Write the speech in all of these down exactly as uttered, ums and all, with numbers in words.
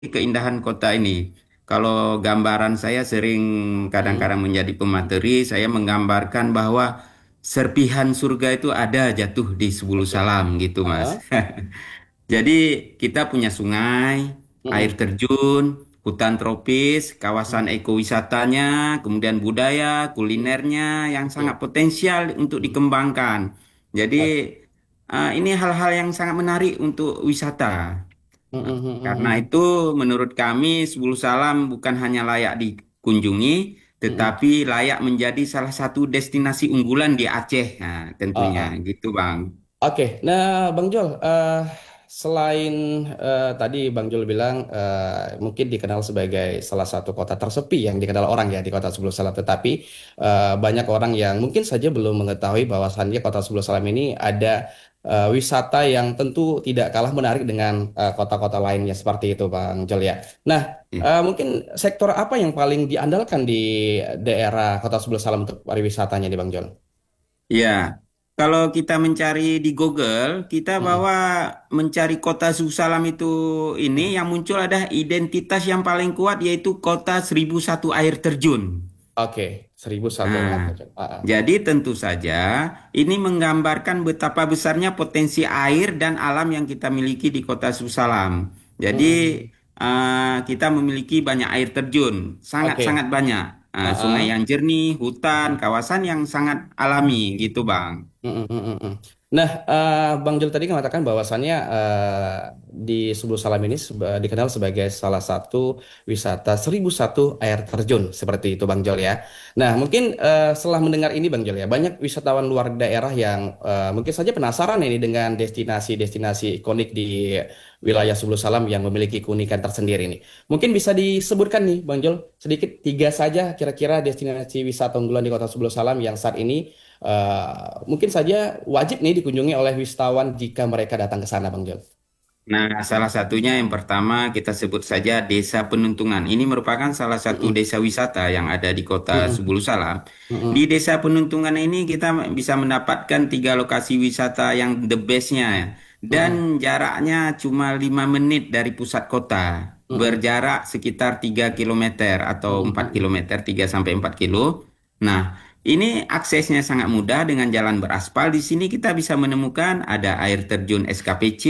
keindahan kota ini. Kalau gambaran saya sering Mm-mm. kadang-kadang menjadi pemateri, saya menggambarkan bahwa serpihan surga itu ada jatuh di Sebulu Oke. Salam gitu, Mas. Ah, Jadi kita punya sungai, air mm-mm. terjun, hutan tropis, kawasan Mm-mm. ekowisatanya, kemudian budaya, kulinernya yang sangat Oke. potensial untuk Mm. dikembangkan. Jadi Oke. eh, ini hal-hal yang sangat menarik untuk wisata. Nah, Mm-mm, karena mm-mm, itu menurut kami Sebulu Salam bukan hanya layak dikunjungi, mm-mm. tetapi layak menjadi salah satu destinasi unggulan di Aceh. Nah, Ah, tentunya ah. gitu, Bang. Oke, nah Bang Jol, eh, selain eh, tadi Bang Jol bilang eh, mungkin dikenal sebagai salah satu kota tersepi yang dikenal orang ya di Kota Sebelu Salam, tetapi eh, banyak orang yang mungkin saja belum mengetahui bahwasannya Kota Sebelu Salam ini ada eh, wisata yang tentu tidak kalah menarik dengan eh, kota-kota lainnya seperti itu Bang Jol ya. Nah, Ya. eh, mungkin sektor apa yang paling diandalkan di daerah Kota Sebelu Salam untuk pariwisatanya di Bang Jol? Ya, kalau kita mencari di Google, kita Mm-mm. bahwa mencari kota Susalam itu ini yang muncul ada identitas yang paling kuat yaitu kota seribu satu air terjun. Oke, seribu satu Nah, air terjun. Ah, ah. jadi tentu saja ini menggambarkan betapa besarnya potensi air dan alam yang kita miliki di kota Susalam. Jadi Mm-mm. eh, kita memiliki banyak air terjun, sangat-sangat Oke. banyak. Eh, Ah, sungai ah. yang jernih, hutan, Mm-mm. kawasan yang sangat alami gitu, Bang. Mm-mm, mm-mm, mm. Nah, eh, Bang Jul tadi mengatakan bahwasannya eh, di Subul Salam ini seba- dikenal sebagai salah satu wisata seribu satu air terjun seperti itu Bang Jul ya. Nah, mungkin eh, setelah mendengar ini Bang Jul ya, banyak wisatawan luar daerah yang eh, mungkin saja penasaran ini dengan destinasi-destinasi ikonik di wilayah Subul Salam yang memiliki keunikan tersendiri ini. Mungkin bisa disebutkan nih Bang Jul sedikit tiga saja kira-kira destinasi wisata unggulan di Kota Subul Salam yang saat ini eh, mungkin saja wajib nih dikunjungi oleh wisatawan jika mereka datang ke sana, Bang Jol. Nah, salah satunya yang pertama kita sebut saja Desa Penuntungan. Ini merupakan salah satu Mm-mm, desa wisata yang ada di kota mm-mm, Subulu Salam. Di mm-mm, Desa Penuntungan ini kita bisa mendapatkan tiga lokasi wisata yang the bestnya dan mm-mm, jaraknya cuma lima menit dari pusat kota. mm-mm, Berjarak sekitar tiga kilometer atau mm-mm, empat mm-mm. kilometer, tiga sampai empat kilo. Nah, ini aksesnya sangat mudah dengan jalan beraspal. Di sini kita bisa menemukan ada air terjun S K P C,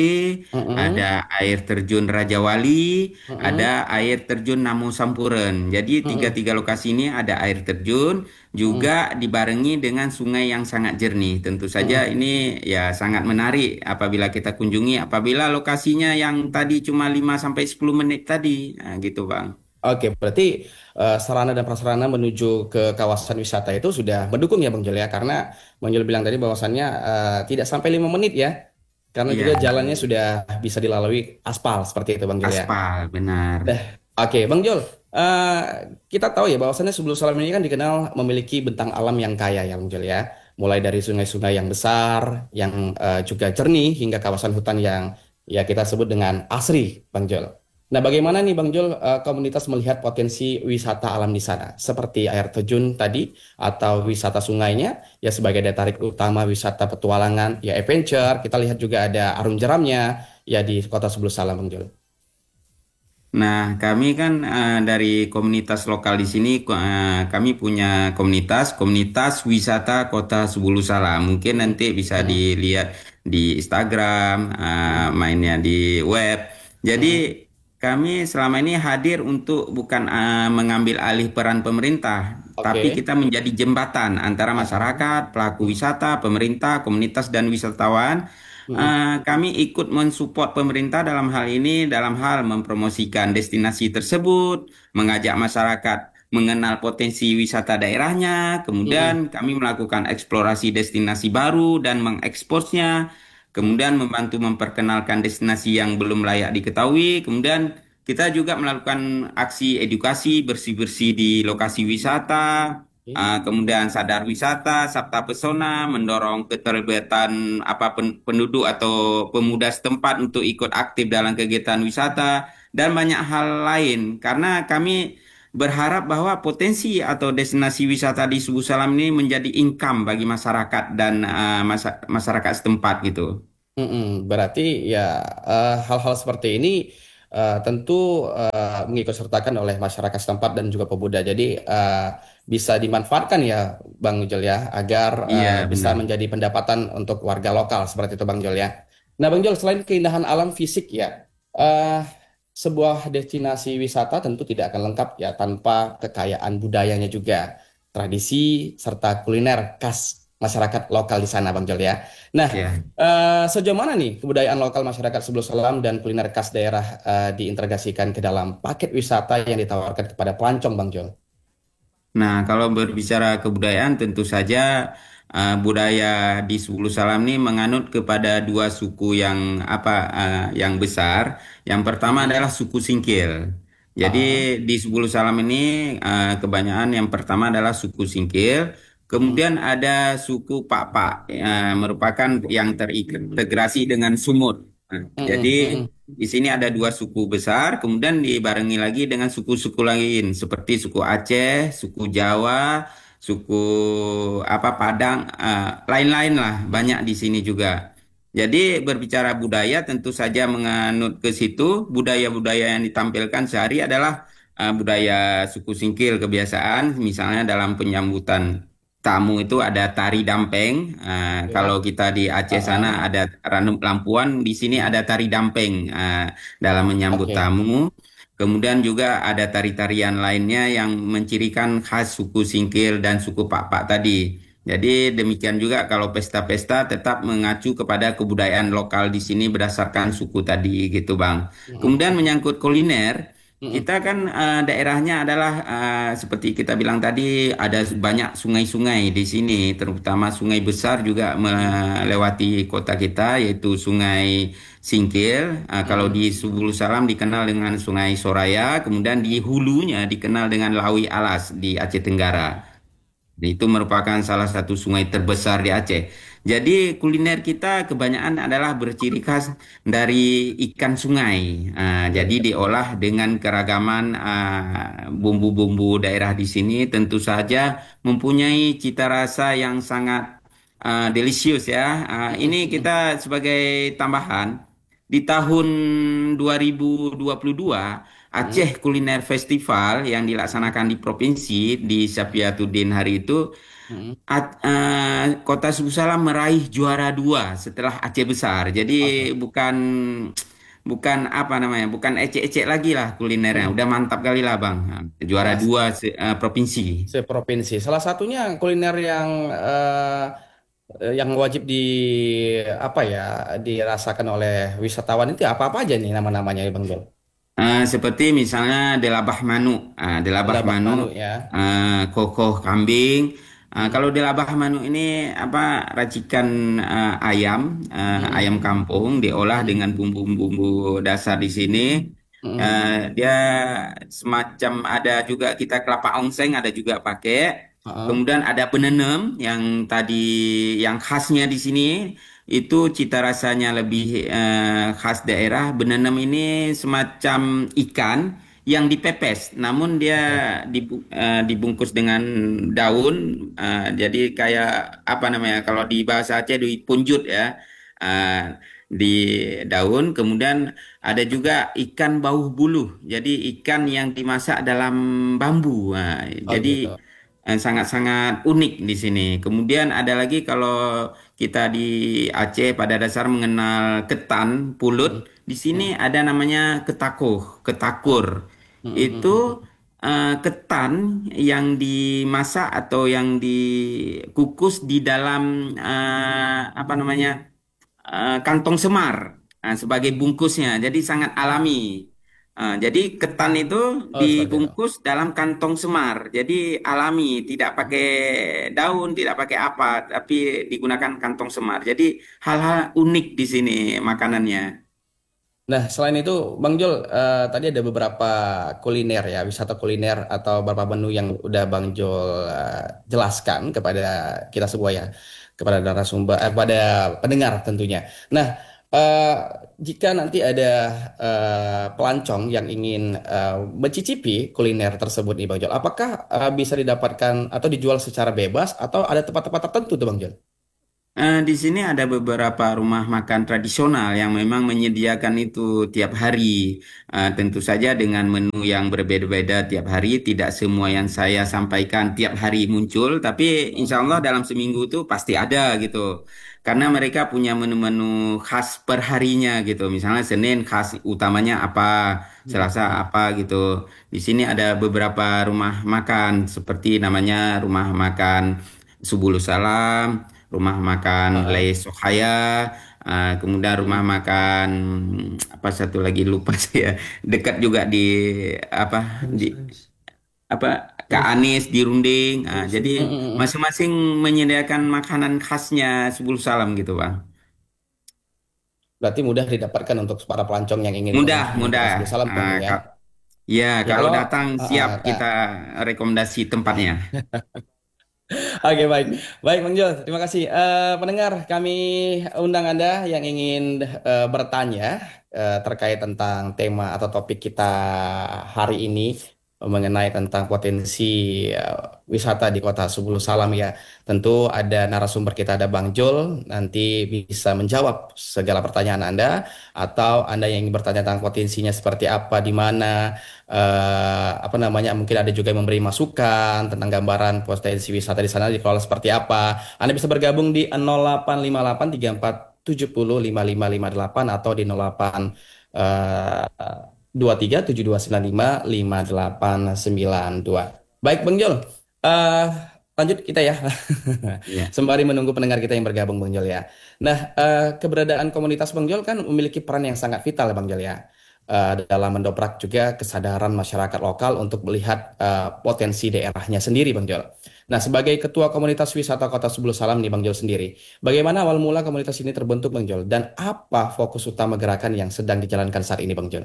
ada Mm-mm, air terjun Raja Wali, ada mm-mm, air terjun Namo Sampuren. Jadi mm-mm, tiga-tiga lokasi ini ada air terjun, juga mm-mm, dibarengi dengan sungai yang sangat jernih. Tentu saja mm-mm. ini ya sangat menarik apabila kita kunjungi, apabila lokasinya yang tadi cuma lima sampai sepuluh menit tadi. Nah, gitu, Bang. Oke, berarti eh, sarana dan prasarana menuju ke kawasan wisata itu sudah mendukung ya Bang Jol ya, karena Bang Jol bilang tadi bahwasannya eh, tidak sampai lima menit ya, karena juga Iya, jalannya sudah bisa dilalui aspal seperti itu Bang Jol ya. aspal, benar. Dah, oke, Bang Jol. eh, kita tahu ya bahwasannya Sebelum Salam ini kan dikenal memiliki bentang alam yang kaya ya, Bang Jol ya. Mulai dari sungai-sungai yang besar, yang eh, juga jernih, hingga kawasan hutan yang ya kita sebut dengan asri, Bang Jol. Nah, bagaimana nih Bang Jol eh, komunitas melihat potensi wisata alam di sana, seperti air terjun tadi atau wisata sungainya, ya sebagai daya tarik utama wisata petualangan, ya adventure. Kita lihat juga ada arung jeramnya, ya di Kota Sebelum Salam, Bang Jol. Nah, kami kan eh, dari komunitas lokal di sini, ko- eh, kami punya komunitas, komunitas wisata Kota Sebulu Salam. Mungkin Mm-mm. nanti bisa Mm-mm. dilihat di Instagram, eh, Mm-mm. mainnya di web. Jadi Mm-mm. kami selama ini hadir untuk bukan eh, mengambil alih peran pemerintah, tapi Oke. kita menjadi jembatan antara Ah, ah. masyarakat, pelaku Mm-mm. wisata, pemerintah, komunitas dan wisatawan. Mm-mm. Eh, kami ikut mensupport pemerintah dalam hal ini, dalam hal mempromosikan destinasi tersebut, mengajak masyarakat mengenal potensi wisata daerahnya, kemudian Mm-mm. kami melakukan eksplorasi destinasi baru dan mengeksposnya, Mm-mm. kemudian membantu memperkenalkan destinasi yang belum layak diketahui, kemudian kita juga melakukan aksi edukasi bersih-bersih di lokasi wisata. Oke. Ah, kemudian sadar wisata, Sabta Pesona, mendorong keterlibatan apa pen- penduduk atau pemuda setempat untuk ikut aktif dalam kegiatan wisata dan banyak hal lain. Karena kami berharap bahwa potensi atau destinasi wisata di Subu Salam ini menjadi income bagi masyarakat dan ah, masa- masyarakat setempat gitu. Mm-mm. Berarti ya eh, hal-hal seperti ini eh, tentu eh, mengikut sertakan oleh masyarakat setempat dan juga pemuda. Jadi eh, bisa dimanfaatkan ya Bang Jol ya, agar Iya, eh, bisa benar. menjadi pendapatan untuk warga lokal seperti itu Bang Jol ya. Nah Bang Jol, selain keindahan alam fisik ya, eh, sebuah destinasi wisata tentu tidak akan lengkap ya tanpa kekayaan budayanya juga, tradisi serta kuliner khas masyarakat lokal di sana Bang Jol ya. Nah, Ya. eh, sejauh mana nih kebudayaan lokal masyarakat Sebelum Salam dan kuliner khas daerah eh, diintegrasikan ke dalam paket wisata yang ditawarkan kepada pelancong, Bang Jol? Nah, kalau berbicara kebudayaan, tentu saja uh, budaya di Sebulu Salam ini menganut kepada dua suku yang apa uh, yang besar. Yang pertama Mm-mm. adalah suku Singkil. Jadi Ah, di Sebulu Salam ini uh, kebanyakan yang pertama adalah suku Singkil. mm-mm. Kemudian ada suku Pakpak, uh, merupakan yang terintegrasi dengan Sumut. Nah, jadi Mm-mm. Mm-mm. di sini ada dua suku besar, kemudian dibarengi lagi dengan suku-suku lain seperti suku Aceh, suku Jawa, suku apa Padang, eh, lain-lain lah banyak di sini juga. Jadi berbicara budaya tentu saja menganut ke situ, budaya-budaya yang ditampilkan sehari adalah eh, budaya suku Singkil kebiasaan, misalnya dalam penyambutan tamu itu ada tari dampeng. Eh, kalau Ya. kita di Aceh sana Ah, ada Ranum Lampuan, di sini ada tari dampeng eh, dalam menyambut oke. tamu. Kemudian juga ada tari-tarian lainnya yang mencirikan khas suku Singkil dan suku Pakpak tadi. Jadi demikian juga kalau pesta-pesta tetap mengacu kepada kebudayaan lokal di sini berdasarkan suku tadi gitu Bang. Mm-mm. Kemudian Mm-mm. menyangkut kuliner, Mm-mm. kita kan eh, daerahnya adalah eh, seperti kita bilang tadi ada banyak sungai-sungai di sini, terutama sungai besar juga melewati kota kita yaitu Sungai Singkil. Eh, kalau Mm-mm. di Subulu Salam dikenal dengan Sungai Soraya, kemudian di hulunya dikenal dengan Lawi Alas di Aceh Tenggara. Itu merupakan salah satu sungai terbesar di Aceh. Jadi kuliner kita kebanyakan adalah berciri khas dari ikan sungai. Ah, jadi Iya. diolah dengan keragaman ah, bumbu-bumbu daerah di sini tentu saja mempunyai cita rasa yang sangat ah, delisius ya. Ah, Mm-mm. ini Mm-mm. kita sebagai tambahan di tahun dua ribu dua puluh dua Mm-mm. Aceh Kuliner Festival yang Mm-mm. dilaksanakan di provinsi di Sapiatuddin hari itu, Mm-mm. Ac- eh, Kota Suku Salam meraih juara dua setelah Aceh Besar. Jadi Oke. bukan bukan apa namanya, bukan ecek-ecek lagi lah kulinernya. Mm-mm. Udah mantap kali lah Bang. Nah, juara Ah, dua se- eh, provinsi. seprovinsi. Salah satunya kuliner yang eh, eh, yang wajib di apa ya dirasakan oleh wisatawan itu apa-apa aja nih nama-namanya ya Bang Jol? Eh, seperti misalnya delabah manuk, Ah, delabah Labah manuk, manuk ya. eh, kokoh kambing. Eh, Mm, kalau delabah manuk ini apa racikan eh, ayam, eh, ayam mm, kampung diolah mm, dengan bumbu-bumbu dasar di sini. mm, Eh, dia semacam ada juga kita kelapa ongseng ada juga pakai. ah, Kemudian ada penenem yang tadi yang khasnya di sini itu cita rasanya lebih eh, khas daerah. Benenem ini semacam ikan yang dipepes, namun dia oke. dibu- eh, dibungkus dengan daun. Eh, jadi kayak apa namanya? Kalau di bahasa Aceh dipunjut ya. Eh, di daun. Kemudian ada juga ikan bauh buluh. Jadi ikan yang dimasak dalam bambu. Nah, Oh jadi gitu. eh, sangat-sangat unik di sini. Kemudian ada lagi kalau kita di Aceh pada dasar mengenal ketan pulut, Mm, di sini mm, ada namanya ketakuh, ketakur. oh, mm, Itu mm, mm, eh, ketan yang dimasak atau yang dikukus di dalam eh, apa namanya eh, kantong semar eh, sebagai bungkusnya. Jadi sangat alami. Eh, jadi ketan itu oh seperti itu. dibungkus dalam kantong semar. Jadi alami, tidak pakai daun, tidak pakai apa, tapi digunakan kantong semar. Jadi hal-hal unik di sini makanannya. Nah, selain itu, Bang Jol, eh, tadi ada beberapa kuliner ya, wisata kuliner atau beberapa menu yang udah Bang Jol eh, jelaskan kepada kita semua ya, kepada narasumber, eh, kepada pendengar tentunya. Nah, eh, jika nanti ada eh, pelancong yang ingin eh, mencicipi kuliner tersebut nih, Bang Jol, apakah eh, bisa didapatkan atau dijual secara bebas atau ada tempat-tempat tertentu tuh, Bang Jol? Eh, di sini ada beberapa rumah makan tradisional yang memang menyediakan itu tiap hari. Eh, tentu saja dengan menu yang berbeda-beda tiap hari, tidak semua yang saya sampaikan tiap hari muncul, tapi insya Allah dalam seminggu itu pasti ada gitu. Karena mereka punya menu-menu khas per harinya gitu. Misalnya Senin khas utamanya apa, Selasa apa gitu. Di sini ada beberapa rumah makan seperti namanya rumah makan Subulus Salam, rumah makan Le Heeh. Sohaya, uh, kemudian rumah Mm, makan apa satu lagi lupa saya, dekat juga di apa di apa Kak mm, Anies di Runding. Ah, jadi mm, mm, mm. masing-masing menyediakan makanan khasnya Subul Salam gitu Bang. Berarti mudah didapatkan untuk para pelancong yang ingin Mudah, mengunjungi mudah. Kota Sebelum Salam Bang Ah, Jul ya. ka- ya Ya kalau kalau datang uh, uh, siap nah, kita rekomendasi tempatnya. oke baik, baik Bang Jul, terima kasih. Eh, pendengar, kami undang Anda yang ingin eh, bertanya eh, terkait tentang tema atau topik kita hari ini mengenai tentang potensi eh, wisata di Kota Sebulu Salam ya. Tentu ada narasumber kita ada Bang Jul, nanti bisa menjawab segala pertanyaan Anda atau Anda yang ingin bertanya tentang potensinya seperti apa, di mana eh, apa namanya mungkin ada juga yang memberi masukan tentang gambaran potensi wisata di sana dikelola seperti apa. Anda bisa bergabung di nol delapan lima delapan tiga empat tujuh nol lima lima lima delapan atau di nol delapan eh, dua tiga tujuh dua sembilan lima lima delapan sembilan dua. Baik Bang Jol, eh, lanjut kita ya. Ya. Sembari menunggu pendengar kita yang bergabung Bang Jol ya. Nah, eh, keberadaan komunitas Bang Jol kan memiliki peran yang sangat vital ya Bang Jol ya, eh, dalam mendobrak juga kesadaran masyarakat lokal untuk melihat eh, potensi daerahnya sendiri, Bang Jol. Nah, sebagai Ketua Komunitas Wisata Kota Sebulu Salam nih, Bang Jol sendiri, bagaimana awal mula komunitas ini terbentuk, Bang Jol? Dan apa fokus utama gerakan yang sedang dijalankan saat ini, Bang Jol?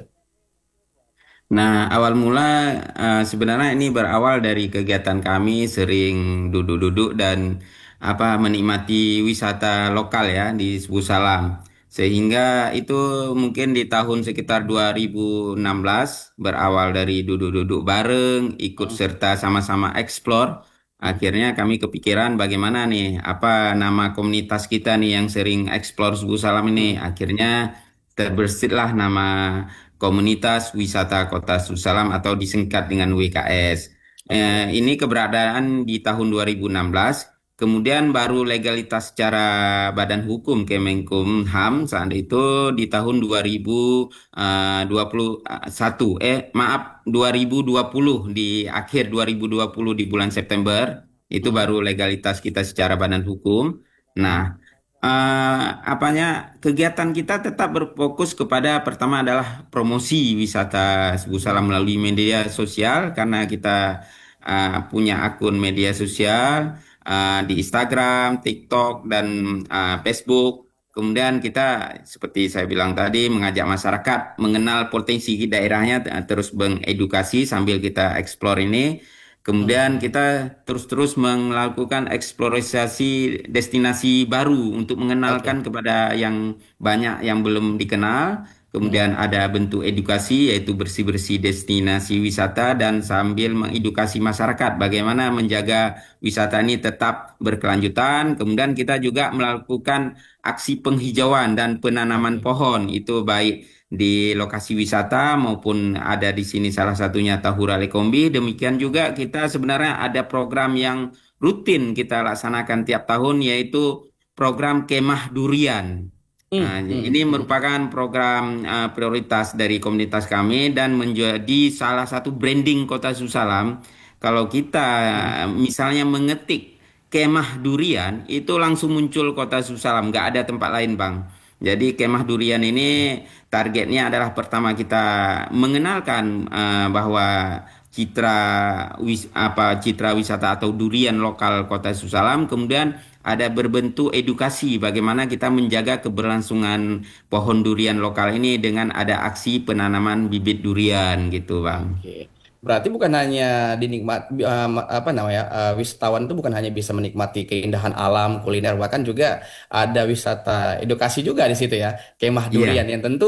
Nah, awal mula eh, sebenarnya ini berawal dari kegiatan kami sering duduk-duduk dan apa menikmati wisata lokal ya di Sebu Salam. Sehingga itu mungkin di tahun sekitar dua ribu enam belas berawal dari duduk-duduk bareng, ikut Mm, serta sama-sama explore. mm, Akhirnya kami kepikiran bagaimana nih apa nama komunitas kita nih yang sering explore Sebu Salam ini. mm, Akhirnya terbersitlah nama Komunitas Wisata Kota Susalam atau disingkat dengan W K S. Eh, oke. ini keberadaan di tahun dua ribu enam belas, kemudian baru legalitas secara Badan Hukum Kemenkumham saat itu di tahun dua ribu dua puluh satu, eh maaf dua ribu dua puluh di akhir dua ribu dua puluh di bulan September itu Mm, baru legalitas kita secara badan hukum. mm, Nah, eh, apanya kegiatan kita tetap berfokus kepada pertama adalah promosi wisata Sebusala mm, melalui media sosial karena kita eh, punya akun media sosial eh, di Instagram, TikTok dan eh, Facebook. Kemudian kita seperti saya bilang tadi mengajak masyarakat mengenal potensi daerahnya eh, terus mengedukasi sambil kita explore ini. Kemudian mm, kita terus-terus melakukan eksplorasi destinasi baru untuk oke. mengenalkan kepada yang banyak yang belum dikenal. Mm, Kemudian ada bentuk edukasi yaitu bersih-bersih destinasi wisata dan sambil mengedukasi masyarakat bagaimana menjaga wisata ini tetap berkelanjutan. Kemudian kita juga melakukan aksi penghijauan dan penanaman oke. pohon itu baik di lokasi wisata maupun ada di sini salah satunya Tahura Lekombi. Demikian juga kita sebenarnya ada program yang rutin kita laksanakan tiap tahun yaitu program Kemah Durian. Nah, Mm, ini mm, mm, merupakan program uh, prioritas dari komunitas kami dan menjadi salah satu branding Kota Susalam. Kalau kita mm, uh, misalnya mengetik Kemah Durian, itu langsung muncul Kota Susalam, nggak ada tempat lain, Bang. Jadi Kemah Durian mm. ini targetnya adalah pertama kita mengenalkan eh, bahwa citra wis apa citra wisata atau durian lokal Kota Susalam, kemudian ada berbentuk edukasi bagaimana kita menjaga keberlangsungan pohon durian lokal ini dengan ada aksi penanaman bibit durian gitu, Bang. Oke. Berarti bukan hanya dinikmat eh, apa namanya eh, wisatawan itu bukan hanya bisa menikmati keindahan alam, kuliner, bahkan juga ada wisata edukasi juga di situ ya, kemah durian Iya, yang tentu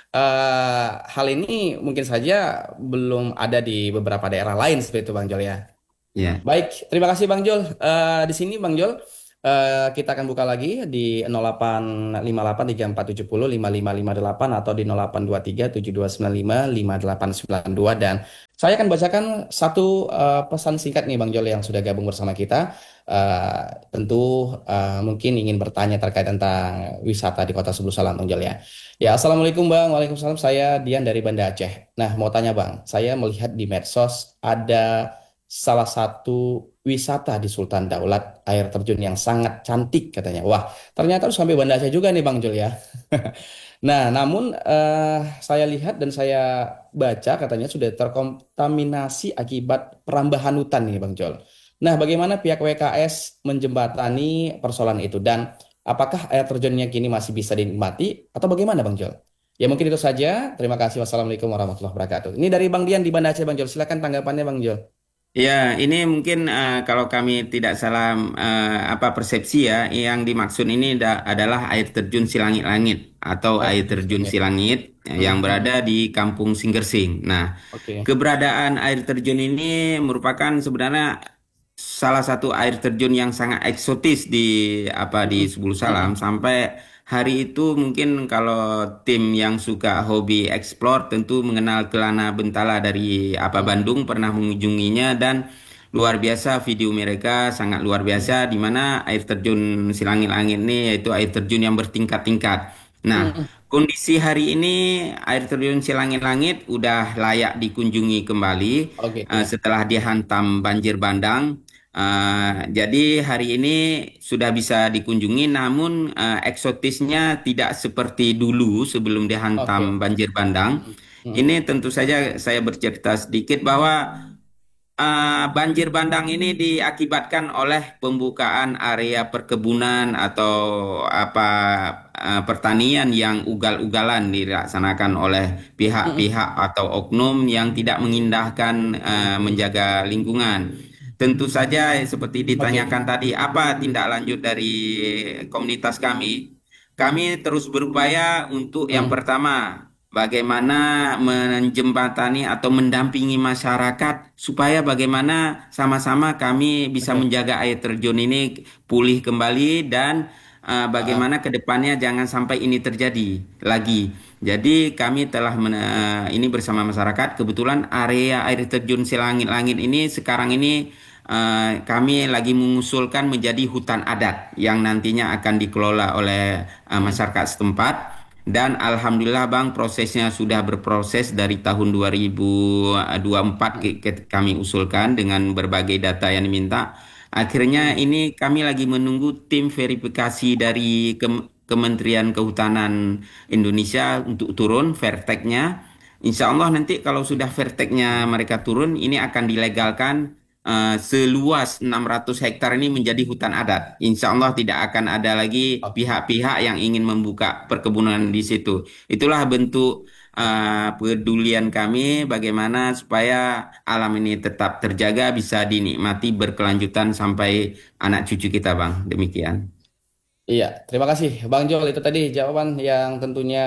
eh, hal ini mungkin saja belum ada di beberapa daerah lain seperti itu Bang Jol ya. iya. Baik, terima kasih Bang Jol. Eh, di sini Bang Jol, Eh, kita akan buka lagi di nol delapan lima delapan tiga empat tujuh nol lima lima lima delapan atau di nol delapan dua tiga tujuh dua sembilan lima lima delapan sembilan dua, dan saya akan bacakan satu eh, pesan singkat nih Bang Jol yang sudah gabung bersama kita. Eh, tentu eh, mungkin ingin bertanya terkait tentang wisata di Kota Sebulu Salam Bang Jol ya. Ya, Assalamualaikum Bang. Waalaikumsalam. Saya Dian dari Banda Aceh. Nah, mau tanya Bang, saya melihat di medsos ada salah satu wisata di Sultan Daulat, air terjun yang sangat cantik katanya. Wah, ternyata harus sampai Banda Aceh juga nih Bang Jul ya. Nah, namun eh, saya lihat dan saya baca katanya sudah terkontaminasi akibat perambahan hutan nih Bang Jul. Nah, bagaimana pihak W K S menjembatani persoalan itu, dan apakah air terjunnya kini masih bisa dinikmati atau bagaimana Bang Jul? Ya mungkin itu saja. Terima kasih. Wassalamualaikum warahmatullahi wabarakatuh. Ini dari Bang Dian di Banda Aceh Bang Jul. Silakan tanggapannya Bang Jul. Ya, ini mungkin eh, kalau kami tidak salah eh, apa persepsi ya, yang dimaksud ini da- adalah air terjun Silangit-Langit atau Oh, air terus terjun langit. Silangit yang Hmm, berada di Kampung Singgersing. Nah, oke. keberadaan air terjun ini merupakan sebenarnya salah satu air terjun yang sangat eksotis di apa di Mm-mm, Sebulu Salam mm-mm. sampai hari itu mungkin kalau tim yang suka hobi explore tentu mengenal Kelana Bentala dari apa Mm, Bandung pernah mengunjunginya dan luar biasa video mereka sangat luar biasa mm, di mana air terjun Silangit-Langit ini yaitu air terjun yang bertingkat-tingkat. Nah, mm. kondisi hari ini air terjun Silangit-Langit udah layak dikunjungi kembali Oh gitu. eh, setelah dihantam banjir bandang. Eh, jadi hari ini sudah bisa dikunjungi, namun eh, eksotisnya tidak seperti dulu sebelum dihantam Oke. banjir bandang. Mm-mm, Ini mm-mm. tentu saja saya bercerita sedikit bahwa eh, banjir bandang ini diakibatkan oleh pembukaan area perkebunan atau apa eh, pertanian yang ugal-ugalan dilaksanakan oleh Mm-mm. pihak-pihak atau oknum yang tidak mengindahkan eh, menjaga lingkungan. Tentu saja seperti Oke. ditanyakan tadi, apa tindak lanjut dari komunitas kami? Kami terus berupaya untuk yang Mm. pertama, bagaimana menjembatani atau mendampingi masyarakat supaya bagaimana sama-sama kami bisa Oke. menjaga air terjun ini pulih kembali dan eh, Ah, bagaimana ke depannya jangan sampai ini terjadi lagi. Jadi kami telah men- eh, ini bersama masyarakat. Kebetulan area air terjun Silangit-Langit ini sekarang ini eh, kami lagi mengusulkan menjadi hutan adat yang nantinya akan dikelola oleh eh, mm. masyarakat setempat. Dan alhamdulillah Bang prosesnya sudah berproses dari tahun dua ribu dua puluh empat Mm. ke- ke- kami usulkan dengan berbagai data yang diminta. Akhirnya Mm. ini kami lagi menunggu tim verifikasi dari Kem- Kementerian Kehutanan Indonesia untuk turun verteknya. Insya Allah nanti kalau sudah verteknya mereka turun, ini akan dilegalkan eh, seluas enam ratus hektar ini menjadi hutan adat. Insya Allah tidak akan ada lagi Oke. pihak-pihak yang ingin membuka perkebunan di situ. Itulah bentuk eh, pedulian kami bagaimana supaya alam ini tetap terjaga, bisa dinikmati berkelanjutan sampai anak cucu kita, Bang. Demikian. Iya, terima kasih Bang Jol. Itu tadi jawaban yang tentunya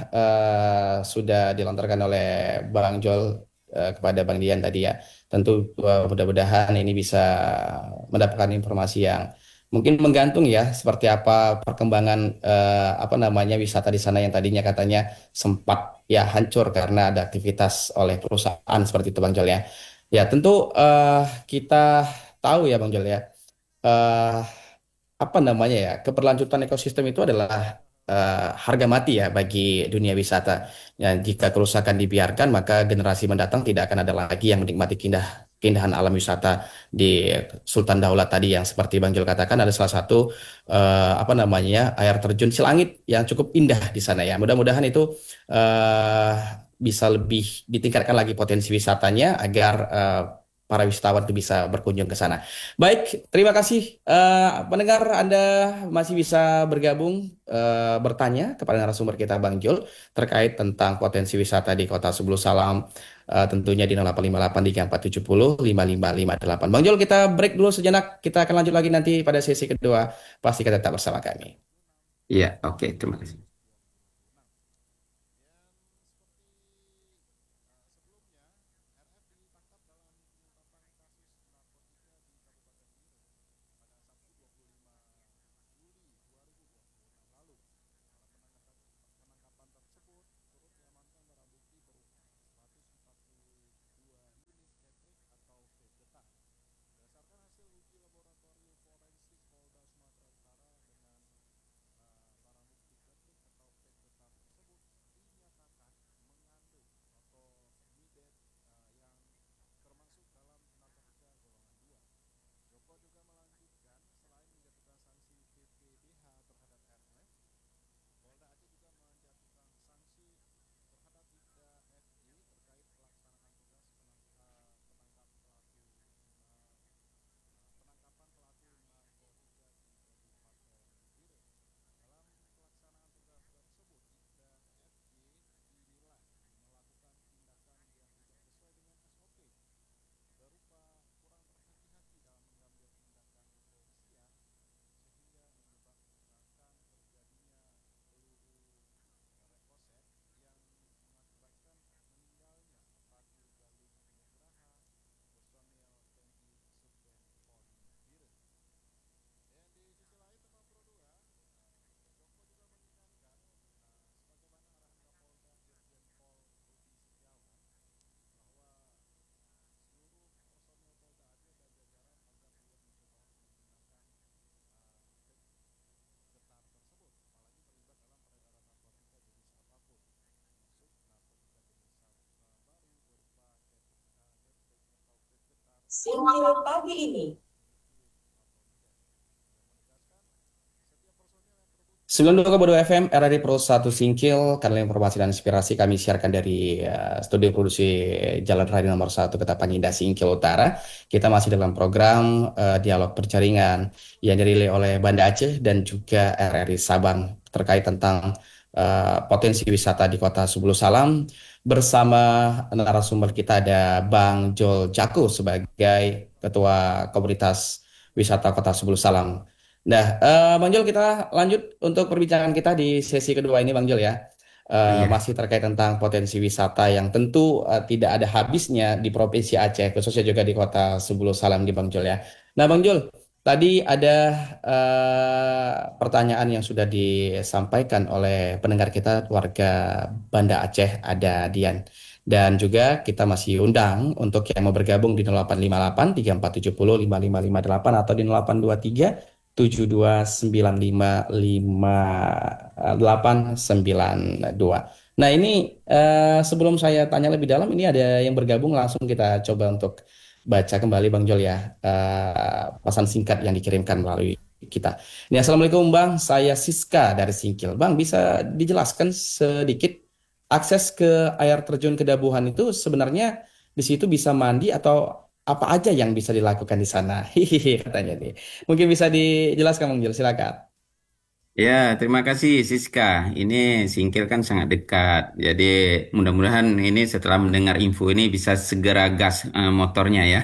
eh, sudah dilontarkan oleh Bang Jol eh, kepada Bang Dian tadi ya. Tentu eh, mudah-mudahan ini bisa mendapatkan informasi yang mungkin menggantung ya, seperti apa perkembangan eh, apa namanya wisata di sana yang tadinya katanya sempat ya hancur karena ada aktivitas oleh perusahaan seperti itu Bang Jol ya. Ya, tentu eh, kita tahu ya Bang Jol ya. eh, Apa namanya ya, keberlanjutan ekosistem itu adalah eh, harga mati ya bagi dunia wisata. Ya, jika kerusakan dibiarkan, maka generasi mendatang tidak akan ada lagi yang menikmati keindah keindahan alam wisata di Sultan Daulat tadi yang seperti Bang Jul katakan ada salah satu eh, apa namanya air terjun Silangit yang cukup indah di sana ya. Mudah-mudahan itu eh, bisa lebih ditingkatkan lagi potensi wisatanya agar eh, para wisatawan itu bisa berkunjung ke sana. Baik, terima kasih. Eh, pendengar, Anda masih bisa bergabung eh, bertanya kepada narasumber kita Bang Jul terkait tentang potensi wisata di Kota Sebulu Salam, eh, tentunya di nol delapan lima delapan tiga empat tujuh nol lima lima lima delapan. Bang Jul, kita break dulu sejenak. Kita akan lanjut lagi nanti pada sesi kedua. Pastikan tetap bersama kami. Iya, oke, terima kasih. Sinyal pagi ini. sembilan puluh dua koma dua F M R R I Pro satu Singkil, karena informasi dan inspirasi kami siarkan dari eh, studio produksi Jalan Raya nomor satu Ketapang Indah Singkil Utara. Kita masih dalam program eh, dialog berjaringan yang dirilai oleh Banda Aceh dan juga R R I Sabang terkait tentang eh, potensi wisata di Kota Sebulu Salam. Bersama narasumber kita ada Bang Jol Jako sebagai Ketua Komunitas Wisata Kota Sebulu Salam. Nah, eh, Bang Jol, kita lanjut untuk perbincangan kita di sesi kedua ini, Bang Jol ya. Oh Eh, iya. masih terkait tentang potensi wisata yang tentu eh, tidak ada habisnya di Provinsi Aceh, khususnya juga di Kota Sebulu Salam di Bang Jol ya. Nah, Bang Jol, tadi ada eh, pertanyaan yang sudah disampaikan oleh pendengar kita, warga Banda Aceh, ada Dian. Dan juga kita masih undang untuk yang mau bergabung di nol delapan lima delapan tiga empat tujuh nol lima lima lima delapan atau di nol delapan dua tiga tujuh dua sembilan lima lima delapan sembilan dua. Nah ini eh, sebelum saya tanya lebih dalam, ini ada yang bergabung langsung kita coba untuk baca kembali Bang Jol ya, eh, pesan singkat yang dikirimkan melalui kita. Ini Assalamualaikum Bang, saya Siska dari Singkil. Bang bisa dijelaskan sedikit akses ke air terjun Kedabuhan itu sebenarnya di situ bisa mandi atau apa aja yang bisa dilakukan di sana? Hihihi katanya nih. Mungkin bisa dijelaskan Bang Jul, silakan. Ya, terima kasih Siska. Ini Singkil kan sangat dekat. Jadi mudah-mudahan ini setelah mendengar info ini bisa segera gas eh, motornya ya.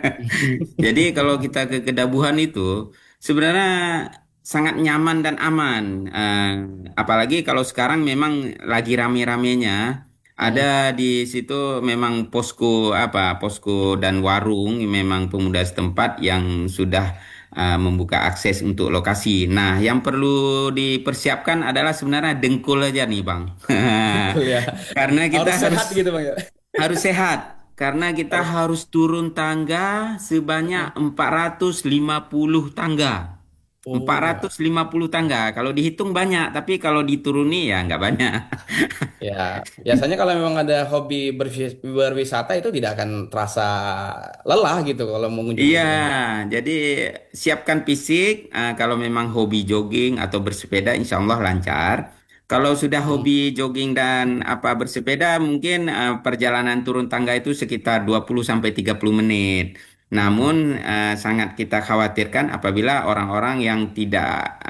Jadi kalau kita ke Kedabuhan itu sebenarnya sangat nyaman dan aman. Eh, apalagi kalau sekarang memang lagi rame-ramenya ada Mm, di situ memang posko apa posko dan warung memang pemuda setempat yang sudah eh, membuka akses untuk lokasi. Nah, yang perlu dipersiapkan adalah sebenarnya dengkul aja nih, Bang. betul ya. Karena kita Harus harus sehat gitu Bang ya. harus sehat karena kita Harus. harus turun tangga sebanyak Mm. empat ratus lima puluh tangga. empat Oh ratus ya. lima puluh tangga. Kalau dihitung banyak, tapi kalau dituruni ya nggak banyak. Ya, biasanya kalau memang ada hobi bervis- berwisata itu tidak akan terasa lelah gitu kalau mengunjungi Iya, itu Bang Jul. jadi siapkan fisik. eh, kalau memang hobi jogging atau bersepeda, insya Allah lancar. Kalau sudah Mm. hobi jogging dan apa bersepeda, mungkin eh, perjalanan turun tangga itu sekitar dua puluh sampai tiga puluh menit. Namun Mm. eh, sangat kita khawatirkan apabila orang-orang yang tidak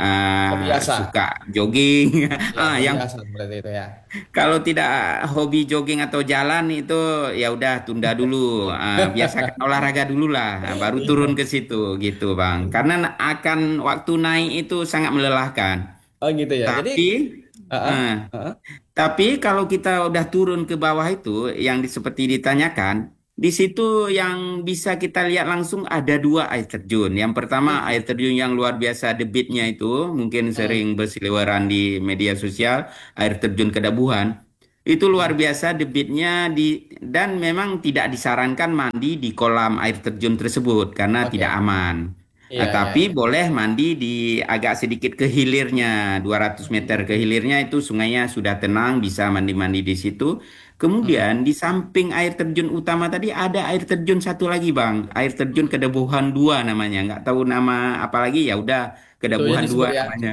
eh, Kebiasa. suka jogging, Ya, ah, yang kebiasa berarti itu ya. kalau tidak hobi jogging atau jalan itu ya udah tunda dulu. Ah, biasakan olahraga dulu lah, ah, baru turun ke situ gitu, Bang. Karena na- akan waktu naik itu sangat melelahkan. Oh gitu ya. Jadi, Tapi ah, ah, eh, ah, tapi kalau kita udah turun ke bawah itu yang di- seperti ditanyakan, di situ yang bisa kita lihat langsung ada dua air terjun. Yang pertama mm, air terjun yang luar biasa debitnya itu mungkin mm, sering berseliweran di media sosial, air terjun Kedabuhan. Itu luar mm. biasa debitnya di dan memang tidak disarankan mandi di kolam air terjun tersebut karena tidak Oke. aman. Iya, Ah, iya, tapi iya. boleh mandi di agak sedikit ke hilirnya, dua ratus meter ke Mm, hilirnya itu sungainya sudah tenang, bisa mandi-mandi di situ. mm. Kemudian di samping air terjun utama tadi ada air terjun satu lagi, Bang. Air terjun Kedabuhan dua namanya. Nggak tahu nama apa lagi, ya udah Itu aja Kedabuhan dua disebut ya. namanya.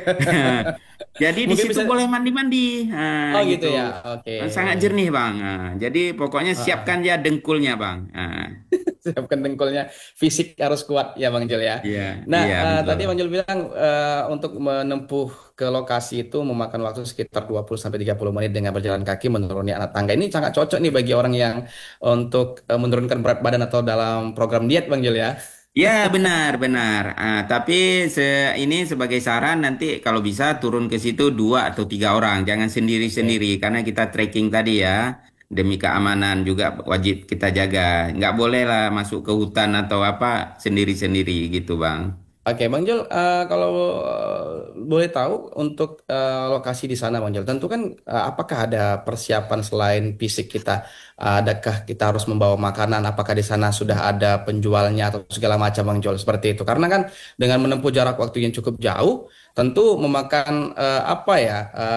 Jadi di Mungkin situ bisa. boleh mandi-mandi, nah, Oh gitu gitu. ya. Oke. Sangat jernih, Bang. Nah, jadi pokoknya Ah, siapkan ah. ya dengkulnya, Bang. Nah, Siapkan dengkulnya. Fisik harus kuat ya Bang Jul ya. iya, Nah, iya eh, betul. tadi Bang Jul bilang eh, untuk menempuh ke lokasi itu memakan waktu sekitar dua puluh sampai tiga puluh menit dengan berjalan kaki menuruni anak tangga. Ini sangat cocok nih bagi orang yang untuk eh, menurunkan berat badan atau dalam program diet Bang Jul ya. Ya benar benar. Ah, tapi se ini sebagai saran nanti kalau bisa turun ke situ dua atau tiga orang, jangan Oke. sendiri-sendiri karena kita trekking tadi ya demi keamanan juga wajib kita jaga. Nggak boleh lah masuk ke hutan atau apa sendiri-sendiri gitu bang. Oke, Bang Jul, eh, kalau eh, boleh tahu untuk eh, lokasi di sana, Bang Jul, tentu kan eh, apakah ada persiapan selain fisik kita? Eh, adakah kita harus membawa makanan? Apakah di sana sudah ada penjualnya atau segala macam, Bang Jul, seperti itu? Karena kan dengan menempuh jarak waktu yang cukup jauh, tentu memakan eh, apa ya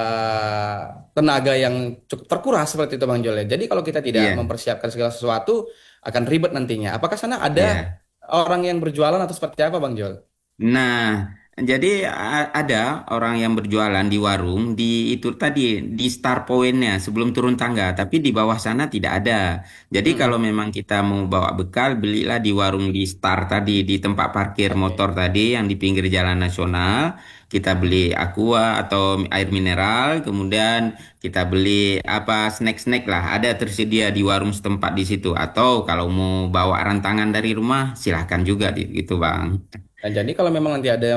eh, tenaga yang cukup terkuras seperti itu, Bang Jul. Ya. Jadi kalau kita tidak Iya, mempersiapkan segala sesuatu, akan ribet nantinya. Apakah sana ada iya. orang yang berjualan atau seperti apa, Bang Jul? Nah, jadi a- ada orang yang berjualan di warung di itu tadi di start point-nya sebelum turun tangga, tapi di bawah sana tidak ada. Jadi kalau Mm-mm. memang kita mau bawa bekal, belilah di warung di start tadi di tempat parkir Oke. motor tadi yang di pinggir jalan nasional. Kita beli aqua atau air mineral, kemudian kita beli apa snack-snack lah, ada tersedia di warung setempat di situ. Atau kalau mau bawa rantangan dari rumah, silahkan juga di, gitu, Bang. Nah, jadi kalau memang nanti ada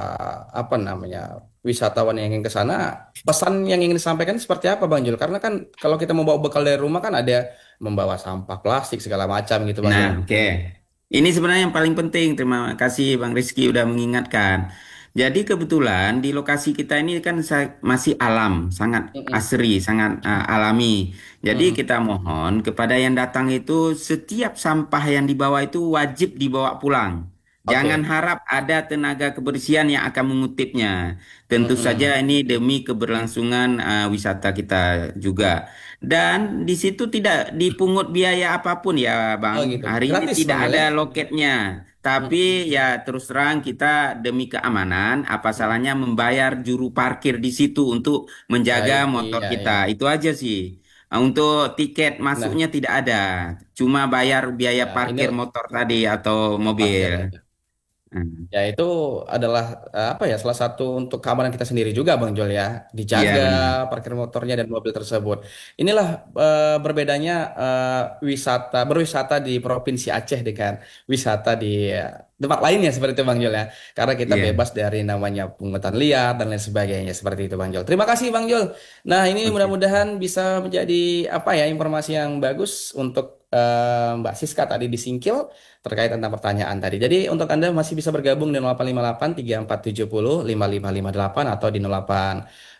apa namanya wisatawan yang ingin ke sana, pesan yang ingin disampaikan seperti apa, Bang Jul? Karena kan kalau kita membawa bekal dari rumah kan ada membawa sampah plastik segala macam gitu, Bang Nah, Jul. oke. Ini sebenarnya yang paling penting. Terima kasih Bang Rizky udah mengingatkan. Jadi kebetulan di lokasi kita ini kan sa- masih alam, sangat Mm-mm. asri, sangat uh, alami. Jadi Mm-mm. kita mohon kepada yang datang itu setiap sampah yang dibawa itu wajib dibawa pulang. Jangan Oke. harap ada tenaga kebersihan yang akan mengutipnya. Tentu saja Mm-mm. ini demi keberlangsungan uh, wisata kita juga. Dan di situ tidak dipungut biaya apapun ya, Oh Bang. gitu. Hari ini Gratis, tidak Bang Jul ada ya? loketnya. Tapi Mm-mm. ya terus terang kita demi keamanan, apa Mm-mm. salahnya membayar juru parkir di situ untuk Ya, menjaga i- motor iya, kita. iya. Itu aja sih. Nah, untuk tiket Nah, masuknya tidak ada. Cuma bayar biaya ya ini parkir motor tadi atau mobil. parkirnya. Hmm. Ya itu adalah eh, apa ya salah satu untuk keamanan kita sendiri juga Bang Jol ya Iya dijaga benar. parkir motornya dan mobil tersebut. Inilah eh, berbedanya eh, wisata berwisata di Provinsi Aceh dengan wisata di eh, tempat lainnya seperti itu Bang Jol ya. Karena kita Iya. bebas dari namanya pungutan liar dan lain sebagainya seperti itu Bang Jol. Terima kasih Bang Jol. Nah ini Oke. mudah-mudahan bisa menjadi apa ya informasi yang bagus untuk eh, Mbak Siska tadi di Singkil terkait tentang pertanyaan tadi. Jadi untuk Anda masih bisa bergabung di nol delapan lima delapan tiga empat tujuh nol lima lima lima delapan atau di nol delapan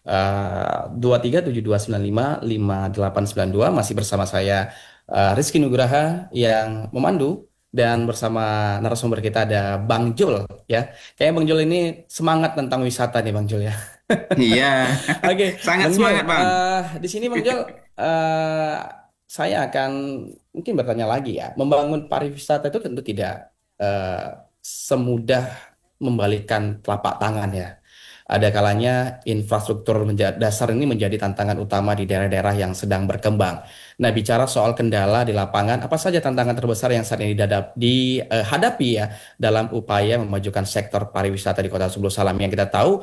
eh, dua tiga tujuh dua sembilan lima lima delapan sembilan dua masih bersama saya eh, Rizky Nugraha yang memandu dan bersama narasumber kita ada Bang Jul ya. Kayaknya Bang Jul ini semangat tentang wisata nih Bang Jul ya. Iya. Oke, Sangat Bang Jul, semangat, Bang. eh, di sini Bang Jul, eh, saya akan mungkin bertanya lagi ya. Membangun pariwisata itu tentu tidak eh, semudah membalikkan telapak tangan ya. Ada kalanya infrastruktur menja- dasar ini menjadi tantangan utama di daerah-daerah yang sedang berkembang. Nah, bicara soal kendala di lapangan, apa saja tantangan terbesar yang saat ini dihadap- dihadapi ya dalam upaya memajukan sektor pariwisata di Kota Subulu Salam yang kita tahu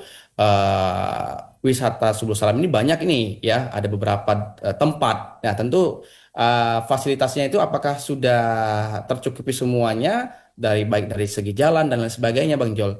eh, wisata Subulu Salam ini banyak ini ya, ada beberapa eh, tempat. Nah, tentu eh, fasilitasnya itu apakah sudah tercukupi semuanya dari baik dari segi jalan dan lain sebagainya, Bang Jol?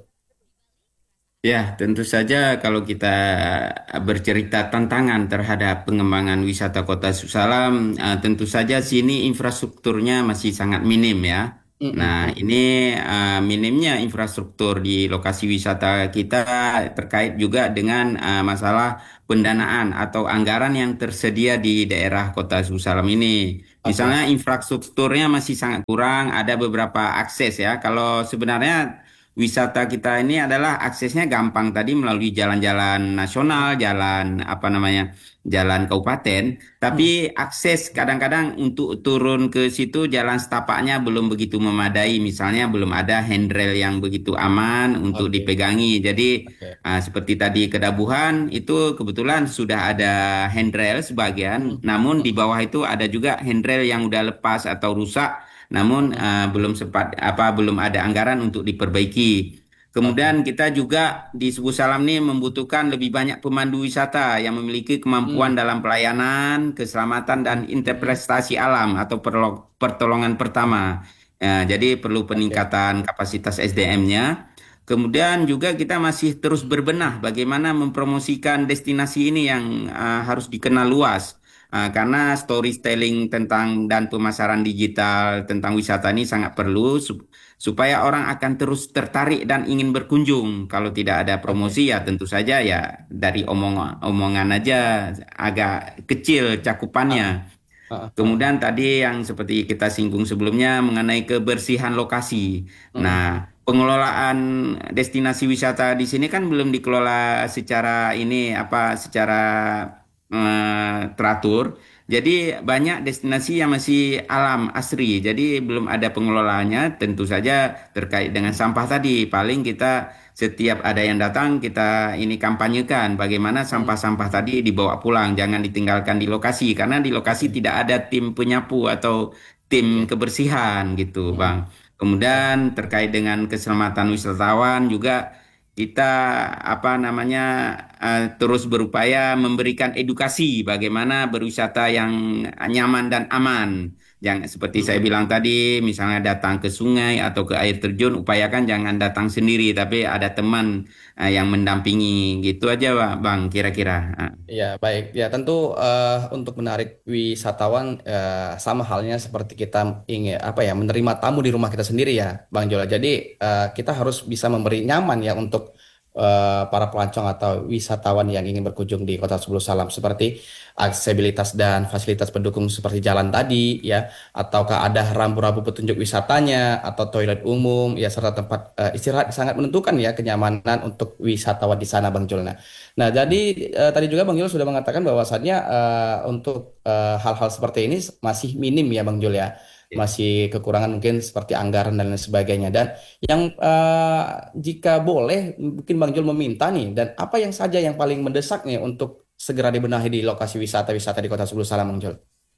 Ya, tentu saja kalau kita bercerita tantangan terhadap pengembangan wisata Kota Susalam, eh, tentu saja sini infrastrukturnya masih sangat minim ya. Nah, Mm-mm. ini eh, minimnya infrastruktur di lokasi wisata kita terkait juga dengan eh, masalah pendanaan atau anggaran yang tersedia di daerah Kota Susalam ini. Misalnya Oke. infrastrukturnya masih sangat kurang, ada beberapa akses ya. Kalau sebenarnya wisata kita ini adalah aksesnya gampang tadi melalui jalan-jalan nasional, jalan apa namanya, jalan kabupaten. Tapi Mm. akses kadang-kadang untuk turun ke situ jalan setapaknya belum begitu memadai. Misalnya belum ada handrail yang begitu aman untuk Oke. dipegangi. Jadi Oke. ah, seperti tadi Kedabuhan itu kebetulan sudah ada handrail sebagian, Mm-mm. namun di Mm-mm. bawah itu ada juga handrail yang udah lepas atau rusak namun Mm-mm. eh, belum sempat apa belum ada anggaran untuk diperbaiki. Oke. Kemudian kita juga di Suku Salam ini membutuhkan lebih banyak pemandu wisata yang memiliki kemampuan Mm. dalam pelayanan, keselamatan dan Mm-mm. Mm-mm. interpretasi alam atau perlo- pertolongan pertama. Ya, jadi perlu Oke. peningkatan kapasitas S D M-nya. Kemudian juga kita masih terus berbenah bagaimana mempromosikan destinasi ini yang eh, harus dikenal luas. Uh, karena storytelling tentang dan pemasaran digital tentang wisata ini sangat perlu sup- supaya orang akan terus tertarik dan ingin berkunjung. Kalau tidak ada Oke. promosi ya tentu saja ya dari omong omongan aja agak kecil Ah, cakupannya. ah, ah. Kemudian tadi yang seperti kita singgung sebelumnya mengenai kebersihan lokasi. Mm, Nah, pengelolaan destinasi wisata di sini kan belum dikelola secara ini apa secara eh, teratur. Jadi banyak destinasi yang masih alam asri. Jadi belum ada pengelolaannya. Tentu saja terkait dengan sampah tadi. Paling kita setiap ada yang datang kita ini kampanyekan bagaimana mm. sampah-sampah tadi dibawa pulang, jangan ditinggalkan di lokasi karena di lokasi Oke, tidak ada tim penyapu atau tim oke. kebersihan gitu, Mm. Bang. Oh, Kemudian terkait dengan keselamatan wisatawan juga kita apa namanya eh, terus berupaya memberikan edukasi bagaimana berwisata yang nyaman dan aman. Jangan seperti saya mm. bilang tadi, misalnya datang ke sungai atau ke air terjun, upayakan jangan datang sendiri, tapi ada teman eh, yang mendampingi gitu aja, Pak, Bang, kira-kira. Ah. Ya, baik. Ya, tentu eh, untuk menarik wisatawan eh, sama halnya seperti kita ingin apa ya, menerima tamu di rumah kita sendiri ya, Bang Jola. Jadi eh, kita harus bisa memberi nyaman ya untuk eh, para pelancong atau wisatawan yang ingin berkunjung di Kota Sebelum Salam seperti aksesibilitas dan fasilitas pendukung seperti jalan tadi ya, ataukah ada rambu-rambu petunjuk wisatanya atau toilet umum ya serta tempat eh, istirahat sangat menentukan ya kenyamanan untuk wisatawan di sana, Bang Jol. Nah, jadi eh, tadi juga Bang Jul sudah mengatakan bahwasannya eh, untuk eh, hal-hal seperti ini masih minim ya Bang Jul ya. Masih kekurangan mungkin seperti anggaran dan lain sebagainya. Dan yang eh, jika boleh mungkin Bang Jul meminta nih, dan apa yang saja yang paling mendesak nih untuk segera dibenahi di lokasi wisata-wisata di Kota Sebulu Salam, Bang Jul?